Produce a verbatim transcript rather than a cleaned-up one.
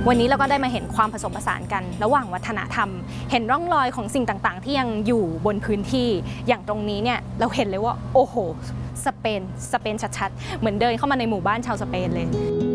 วันนี้เราก็ได้มาเห็นความผสมผสานกันระหว่างวัฒนธรรมเห็นร่องรอยของสิ่งต่างๆที่ยังอยู่บนพื้นที่อย่างตรงนี้เนี่ยเราเห็นเลยว่าโอ้โหสเปนสเปนชัดๆเหมือนเดินเข้ามาในหมู่บ้านชาวสเปนเลย